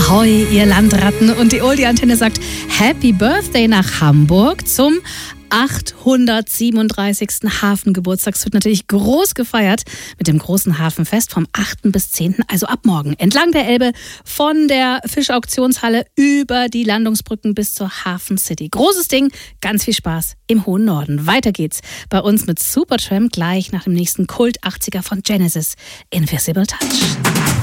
Ahoi, ihr Landratten. Und die Oldie-Antenne sagt Happy Birthday nach Hamburg zum 837. Hafengeburtstag. Es wird natürlich groß gefeiert mit dem großen Hafenfest vom 8. bis 10., also ab morgen. Entlang der Elbe von der Fischauktionshalle über die Landungsbrücken bis zur Hafen City. Großes Ding, ganz viel Spaß im hohen Norden. Weiter geht's bei uns mit Supertramp gleich nach dem nächsten Kult-80er von Genesis, Invisible Touch.